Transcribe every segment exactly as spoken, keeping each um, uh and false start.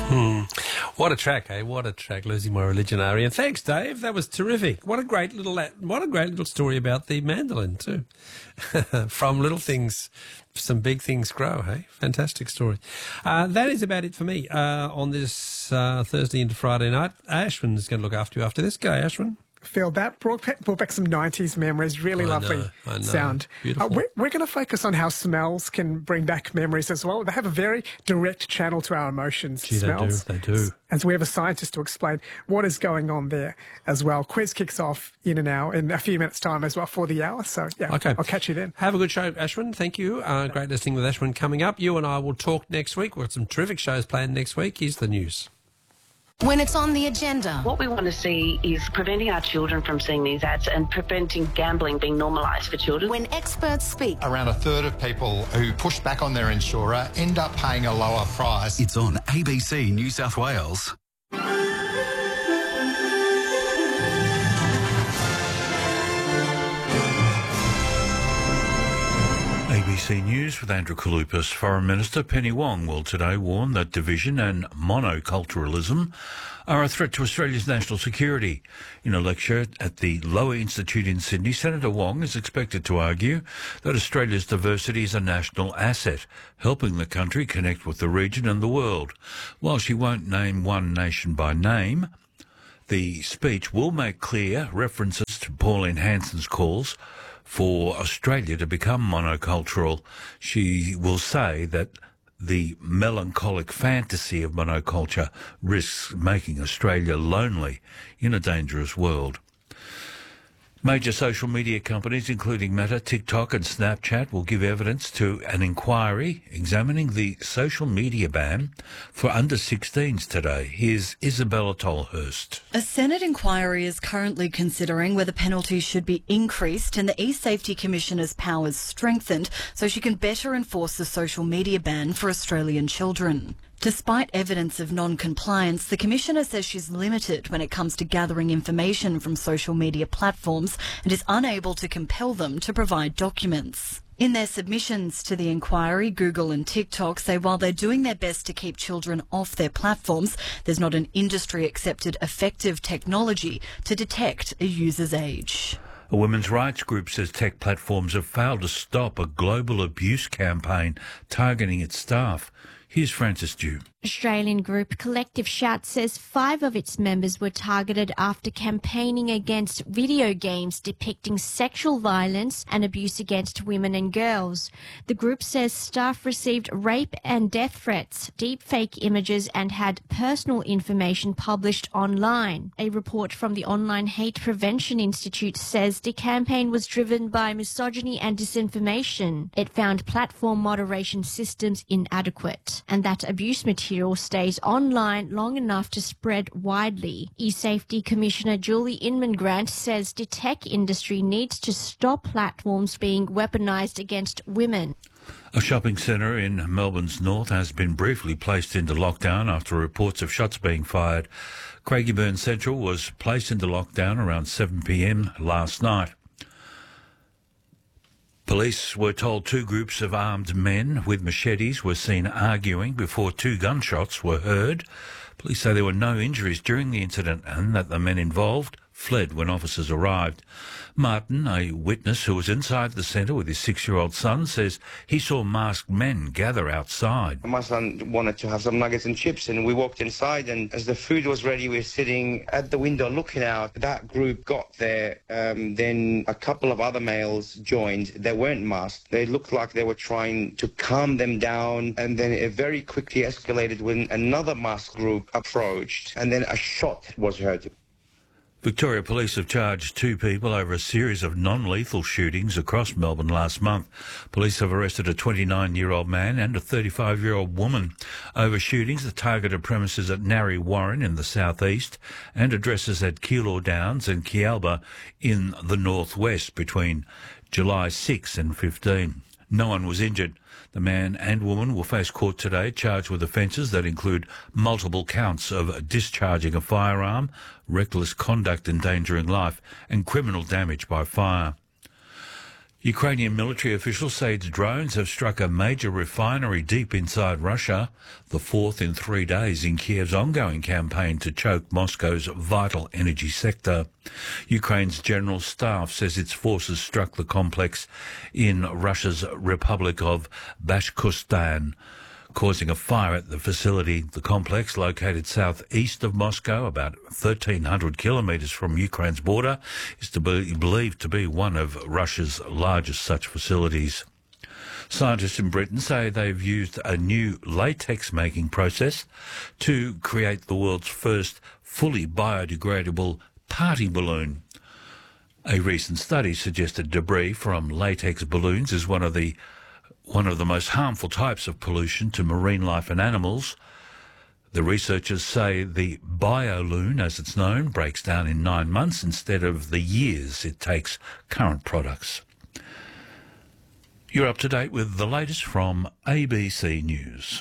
Hmm. What a track, eh? What a track, Losing My Religion, Ari. And thanks, Dave. That was terrific. What a great little, what a great little story about the mandolin too. From little things, some big things grow, hey? Fantastic story. Uh, that is about it for me uh, on this uh, Thursday into Friday night. Ashwin is going to look after you after this. Go, Ashwin. Feel that brought back, brought back some nineties memories. Really I lovely know, I know. sound. Beautiful. Uh, we're we're going to focus on how smells can bring back memories as well. They have a very direct channel to our emotions. Gee, smells. they do. They do. And so we have a scientist to explain what is going on there as well. Quiz kicks off in an hour, in a few minutes' time as well for the hour. So yeah, okay. I'll catch you then. Have a good show, Ashwin. Thank you. Uh, great listening with Ashwin coming up. You and I will talk next week. We've got some terrific shows planned next week. Here's the news. When it's on the agenda. What we want to see is preventing our children from seeing these ads and preventing gambling being normalised for children. When experts speak. Around a third of people who push back on their insurer end up paying a lower price. It's on A B C New South Wales. A B C News with Andrew Kalupas. Foreign Minister Penny Wong will today warn that division and monoculturalism are a threat to Australia's national security. In a lecture at the Lowy Institute in Sydney, Senator Wong is expected to argue that Australia's diversity is a national asset, helping the country connect with the region and the world. While she won't name one nation by name, the speech will make clear references to Pauline Hanson's calls for Australia to become monocultural. She will say that the melancholic fantasy of monoculture risks making Australia lonely in a dangerous world. Major social media companies, including Meta, TikTok and Snapchat, will give evidence to an inquiry examining the social media ban for under sixteens today. Here's Isabella Tolhurst. A Senate inquiry is currently considering whether penalties should be increased and the E-Safety Commissioner's powers strengthened so she can better enforce the social media ban for Australian children. Despite evidence of non-compliance, the Commissioner says she's limited when it comes to gathering information from social media platforms and is unable to compel them to provide documents. In their submissions to the inquiry, Google and TikTok say while they're doing their best to keep children off their platforms, there's not an industry-accepted effective technology to detect a user's age. A women's rights group says tech platforms have failed to stop a global abuse campaign targeting its staff. Here's Frances Dew. Australian group Collective Shout says five of its members were targeted after campaigning against video games depicting sexual violence and abuse against women and girls. The group says staff received rape and death threats, deepfake images and had personal information published online. A report from the Online Hate Prevention Institute says the campaign was driven by misogyny and disinformation. It found platform moderation systems inadequate and that abuse material stays online long enough to spread widely. E-Safety Commissioner Julie Inman-Grant says the tech industry needs to stop platforms being weaponised against women. A shopping centre in Melbourne's north has been briefly placed into lockdown after reports of shots being fired. Craigieburn Central was placed into lockdown around seven p m last night. Police were told two groups of armed men with machetes were seen arguing before two gunshots were heard. Police say there were no injuries during the incident and that the men involved fled when officers arrived. Martin, a witness who was inside the centre with his six-year-old son, says he saw masked men gather outside. My son wanted to have some nuggets and chips, and we walked inside, and as the food was ready, we were sitting at the window looking out. That group got there. Um, then a couple of other males joined. They weren't masked. They looked like they were trying to calm them down, and then it very quickly escalated when another masked group approached, and then a shot was heard. Victoria Police have charged two people over a series of non-lethal shootings across Melbourne last month. Police have arrested a twenty-nine-year-old man and a thirty-five-year-old woman over shootings that targeted premises at Narre Warren in the southeast and addresses at Keilor Downs and Kealba in the northwest between July sixth and fifteenth. No one was injured. The man and woman will face court today, charged with offences that include multiple counts of discharging a firearm, reckless conduct endangering life, and criminal damage by fire. Ukrainian military officials say its drones have struck a major refinery deep inside Russia, the fourth in three days in Kiev's ongoing campaign to choke Moscow's vital energy sector. Ukraine's general staff says its forces struck the complex in Russia's Republic of Bashkortostan, causing a fire at the facility. The complex, located southeast of Moscow, about thirteen hundred kilometres from Ukraine's border, is to be believed to be one of Russia's largest such facilities. Scientists in Britain say they've used a new latex-making process to create the world's first fully biodegradable party balloon. A recent study suggested debris from latex balloons is one of the one of the most harmful types of pollution to marine life and animals. The researchers say the biolume, as it's known, breaks down in nine months instead of the years it takes current products. You're up to date with the latest from A B C News.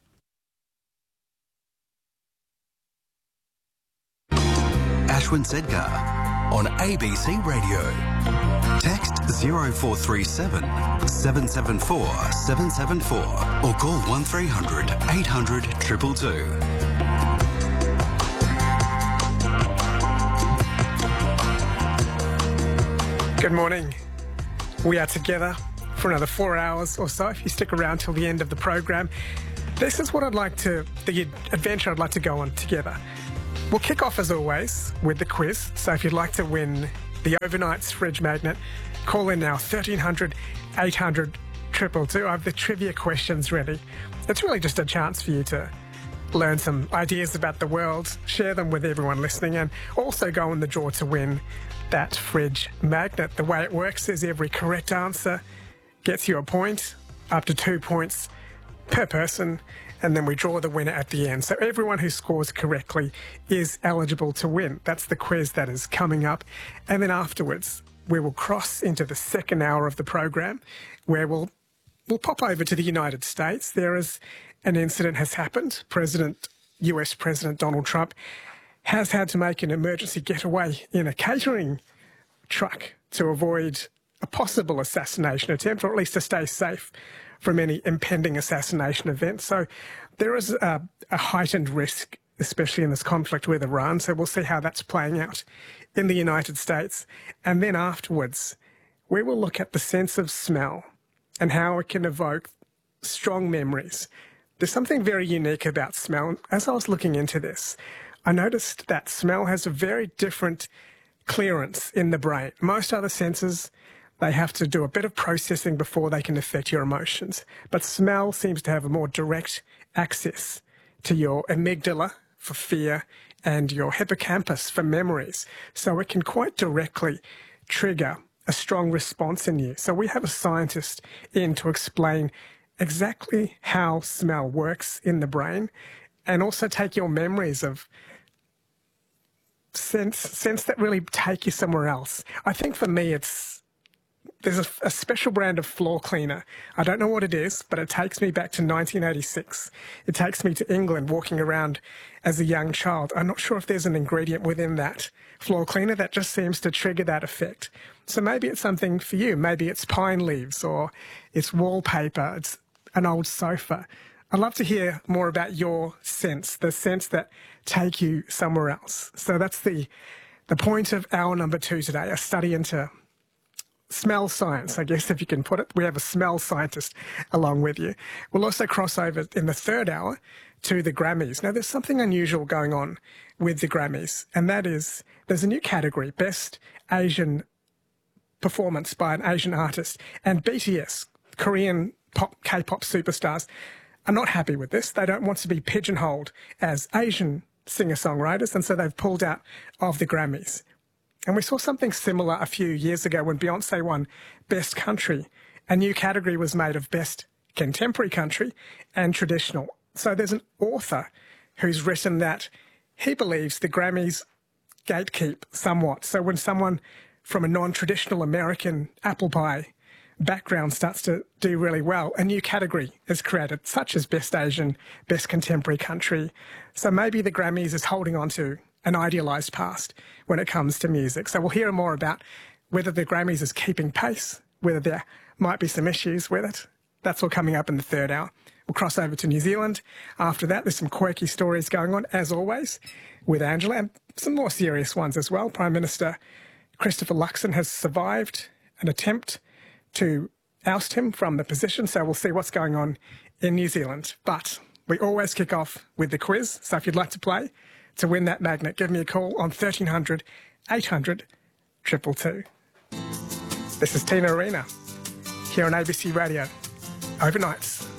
Ashwin Sedgar on A B C Radio. Text zero four three seven, seven seven four, seven seven four or call one three hundred, eight hundred, two two two. Good morning. We are together for another four hours or so, if you stick around till the end of the program. This is what I'd like to, the adventure I'd like to go on together. We'll kick off, as always, with the quiz. So if you'd like to win the Overnight's Fridge Magnet, call in now, thirteen hundred, eight hundred, two two two. I have the trivia questions ready. It's really just a chance for you to learn some ideas about the world, share them with everyone listening, and also go in the draw to win that fridge magnet. The way it works is every correct answer gets you a point, up to two points per person, and then we draw the winner at the end. So everyone who scores correctly is eligible to win. That's the quiz that is coming up. And then afterwards, we will cross into the second hour of the program, where we'll we'll pop over to the United States. There is an incident has happened. President, U S President Donald Trump has had to make an emergency getaway in a catering truck to avoid a possible assassination attempt, or at least to stay safe from any impending assassination event. So there is a, a heightened risk, especially in this conflict with Iran. So we'll see how that's playing out in the United States. And then afterwards, we will look at the sense of smell and how it can evoke strong memories. There's something very unique about smell. As I was looking into this, I noticed that smell has a very different clearance in the brain. Most other senses, they have to do a bit of processing before they can affect your emotions. But smell seems to have a more direct access to your amygdala for fear and your hippocampus for memories. So it can quite directly trigger a strong response in you. So we have a scientist in to explain exactly how smell works in the brain, and also take your memories of sense, sense that really take you somewhere else. I think for me, it's There's a, a special brand of floor cleaner. I don't know what it is, but it takes me back to nineteen eighty-six. It takes me to England, walking around as a young child. I'm not sure if there's an ingredient within that floor cleaner that just seems to trigger that effect. So maybe it's something for you. Maybe it's pine leaves, or it's wallpaper, it's an old sofa. I'd love to hear more about your sense, the sense that take you somewhere else. So that's the, the point of hour number two today, a study into smell science, I guess, if you can put it. We have a smell scientist along with you. We'll also cross over in the third hour to the Grammys. Now, there's something unusual going on with the Grammys, and that is there's a new category, Best Asian Performance by an Asian Artist. And B T S, Korean pop, K-pop superstars, are not happy with this. They don't want to be pigeonholed as Asian singer-songwriters, and so they've pulled out of the Grammys. And we saw something similar a few years ago when Beyonce won Best Country. A new category was made of Best Contemporary Country and Traditional. So there's an author who's written that he believes the Grammys gatekeep somewhat. So when someone from a non-traditional American apple pie background starts to do really well, a new category is created, such as Best Asian, Best Contemporary Country. So maybe the Grammys is holding on to an idealised past when it comes to music. So we'll hear more about whether the Grammys is keeping pace whether there might be some issues with it. That's all coming up in the third hour. We'll cross over to New Zealand. After that, there's some quirky stories going on, as always, with Angela, and some more serious ones as well. Prime Minister Christopher Luxon has survived an attempt to oust him from the position, so we'll see what's going on in New Zealand. But we always kick off with the quiz, so if you'd like to play to win that magnet, give me a call on thirteen hundred, eight hundred, two two two. This is Tina Arena here on A B C Radio. Overnights.